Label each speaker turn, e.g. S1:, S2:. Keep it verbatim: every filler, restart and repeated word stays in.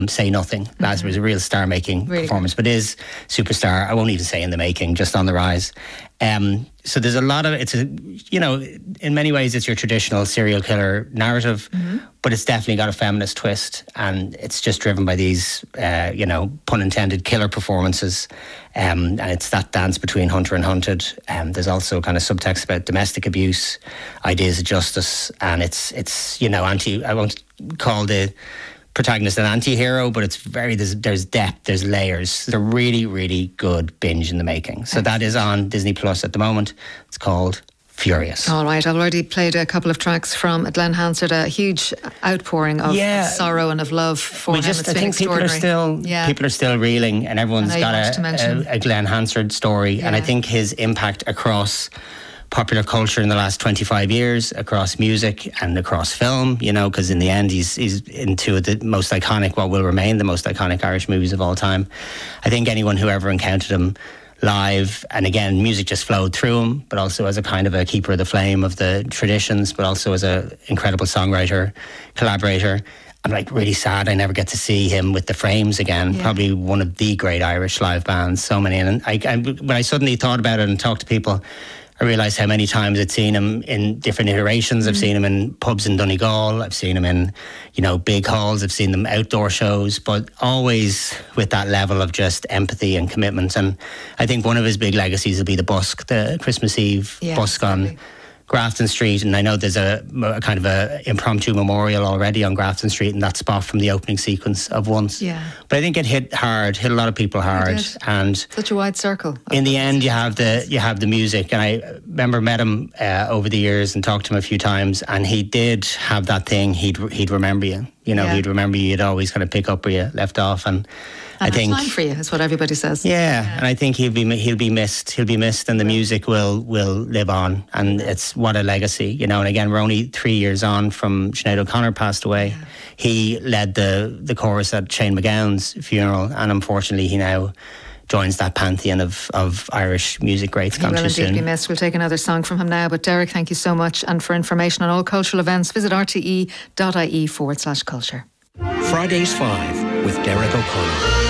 S1: Say Nothing. Mm-hmm. That was a real star-making really performance, good. But is superstar. I won't even say in the making, just on the rise. Um, so there's a lot of, it's a, you know, in many ways it's your traditional serial killer narrative, mm-hmm. but it's definitely got a feminist twist, and it's just driven by these, uh, you know, pun intended, killer performances. Um, and it's that dance between hunter and hunted. Um, there's also kind of subtext about domestic abuse, ideas of justice, and it's, it's you know, anti, I won't call the protagonist an anti-hero, but it's very, there's, there's depth, there's layers. It's a really, really good binge in the making. So that is on Disney Plus at the moment. It's called Furious.
S2: All right, I've already played a couple of tracks from Glenn Hansard, a huge outpouring of
S1: yeah.
S2: sorrow and of love for
S1: we
S2: him.
S1: Just,
S2: it's
S1: I
S2: been
S1: think people are still yeah. people are still reeling, and everyone's got a, a, a Glenn Hansard story, yeah. and I think his impact across popular culture in the last twenty-five years, across music and across film, you know, because in the end he's he's into the most iconic, what will remain the most iconic Irish movies of all time. I think anyone who ever encountered him live, and again, music just flowed through him, but also as a kind of a keeper of the flame of the traditions, but also as an incredible songwriter, collaborator. I'm like really sad I never get to see him with the Frames again. Yeah. Probably one of the great Irish live bands, so many. And I, I, when I suddenly thought about it and talked to people, I realised how many times I'd seen him in different iterations. Mm. I've seen him in pubs in Donegal. I've seen him in, you know, big halls. I've seen them outdoor shows, but always with that level of just empathy and commitment. And I think one of his big legacies will be the busk, the Christmas Eve yeah, busk on exactly. Grafton Street, and I know there's a, a kind of a impromptu memorial already on Grafton Street in that spot from the opening sequence of Once.
S2: Yeah.
S1: But I think it hit hard, hit a lot of people hard, and
S2: such a wide circle.
S1: In the end, you have the you have the music, and I remember met him uh, over the years and talked to him a few times, and he did have that thing. He'd he'd remember you. You know, yeah. he'd remember you. He'd always kind of pick up where you left off, and.
S2: I
S1: think
S2: time for you is what everybody says.
S1: Yeah, yeah, and I think he'll be he'll be missed. He'll be missed, and the music will will live on. And it's what a legacy, you know. And again, we're only three years on from Sinead O'Connor passed away. Yeah. He led the the chorus at Shane MacGowan's funeral, and unfortunately, he now joins that pantheon of, of Irish music greats.
S2: He will indeed soon. be missed. We'll take another song from him now. But Derek, thank you so much. And for information on all cultural events, visit r t e dot i e forward slash culture.
S3: Fridays five with Derek O'Connor.